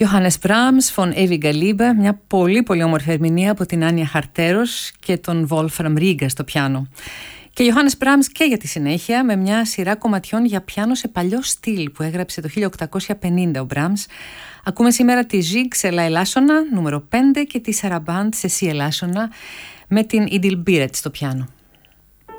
Johannes Brahms, von Ewiger Liebe, μια πολύ πολύ όμορφη ερμηνεία από την Άνια Χαρτέρος και τον Wolfram Rieger στο πιάνο. Και Johannes Brahms και για τη συνέχεια με μια σειρά κομματιών για πιάνο σε παλιό στυλ που έγραψε το 1850 ο Brahms. Ακούμε σήμερα τη Ζιγκ σε λα ελάσσονα νούμερο 5 και τη Σαραμπάντ σε σι ελάσσονα με την Idil Biret στο πιάνο.